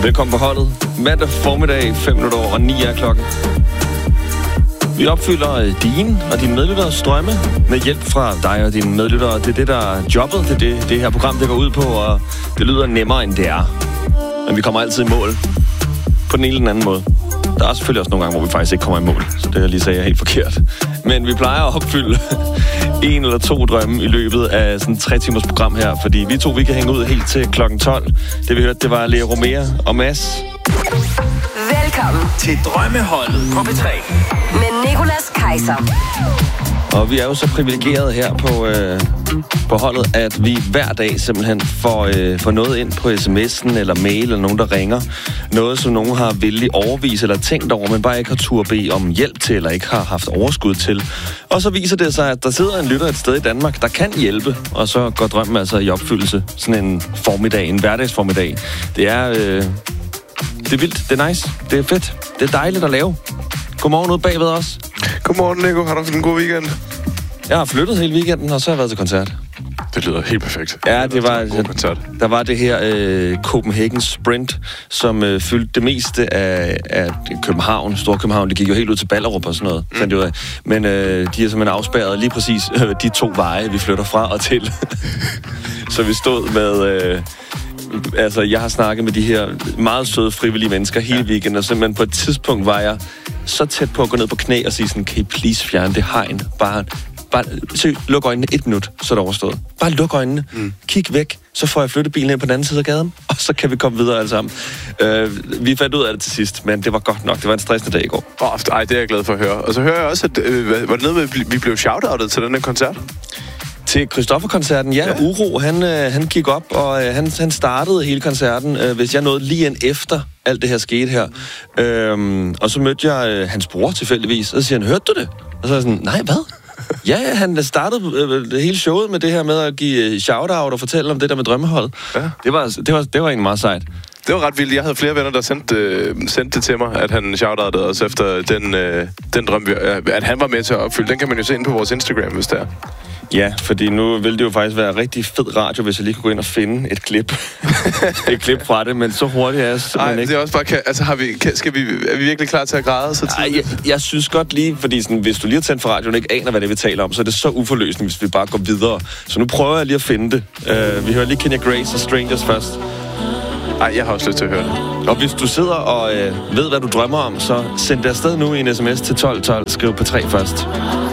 Velkommen på holdet. Mandag formiddag, 5 minutter over 9 er klokken. Vi opfylder dine og dine medlytteres drømme med hjælp fra dig og dine medlyttere. Det er det, der er jobbet. Det er det her program, det går ud på, og det lyder nemmere, end det er. Men vi kommer altid i mål. På den ene eller den anden måde. Der er selvfølgelig også nogle gange, hvor vi faktisk ikke kommer i mål. Så det, jeg lige sagde, er helt forkert. Men vi plejer at opfylde 1 eller 2 drømme i løbet af sådan 3 timers program her. Fordi vi 2, vi kan hænge ud helt til klokken 12. Det vi hørte, det var Lea Romea og Mads. Velkommen til Drømmeholdet på P3 med Nicolas Kaiser. Og vi er jo så privilegerede her på holdet, at vi hver dag simpelthen får noget ind på sms'en eller mail eller nogen, der ringer. Noget, som nogen har vildt overvist eller tænkt over, men bare ikke har tur bede om hjælp til eller ikke har haft overskud til. Og så viser det sig, at der sidder en lytter et sted i Danmark, der kan hjælpe, og så går drømmen altså i opfyldelse. Sådan en formiddag, en hverdagsformiddag. Det er vildt, det er nice, det er fedt, det er dejligt at lave. Godmorgen ude bagved os. Godmorgen, Nico. Har du haft en god weekend? Jeg har flyttet hele weekenden, og så har jeg været til koncert. Det lyder helt perfekt. Ja, det var en god koncert. Der var det her Copenhagen Sprint, som fyldte det meste af København, Storkøbenhavn. Det gik jo helt ud til Ballerup og sådan noget, fandt jeg ud af. Men de har simpelthen afspærret lige præcis de 2 veje, vi flytter fra og til. Så vi stod med... Altså, jeg har snakket med de her meget søde, frivillige mennesker hele weekenden, og simpelthen på et tidspunkt var jeg så tæt på at gå ned på knæ og sige sådan, kan I please fjerne det hegn? Bare luk øjnene 1 minut, så er det overstået. Bare luk øjnene, kig væk, så får jeg flyttet bilen ind på den anden side af gaden, og så kan vi komme videre alle sammen. Vi fandt ud af det til sidst, men det var godt nok. Det var en stressende dag i går. Ej, det er jeg glad for at høre. Og så hører jeg også, at var det noget med, vi blev shoutoutet til den her koncert? Til Christoffer-koncerten, ja. Uro, han gik op, og han startede hele koncerten, hvis jeg nåede lige ind efter alt det her skete her. Og så mødte jeg hans bror tilfældigvis, og så siger han, hørte du det? Og så er jeg sådan, nej, hvad? Ja, han startede hele showet med det her med at give shout-out og fortælle om det der med drømmeholdet. Ja. Det var egentlig meget sejt. Det var ret vildt. Jeg havde flere venner, der sendte det til mig, at han shoutede os efter den drøm, at han var med til at opfylde. Den kan man jo se ind på vores Instagram, hvis det er. Ja, fordi nu ville det jo faktisk være rigtig fed radio, hvis jeg lige kunne gå ind og finde et klip. Et klip fra det, men så hurtigt er jeg simpelthen ikke. Det er også bare... Altså, er vi virkelig klar til at græde så tidligt? Jeg synes godt lige, fordi sådan, hvis du lige har tændt for radioen og ikke aner, hvad det vi taler om, så er det så uforløsende, hvis vi bare går videre. Så nu prøver jeg lige at finde det. Vi hører lige Kenya Grace og Strangers først. Ej, jeg har også lyst til at høre det. Og hvis du sidder og ved, hvad du drømmer om, så send det afsted nu i en sms til 1212. Skriv på 3 først.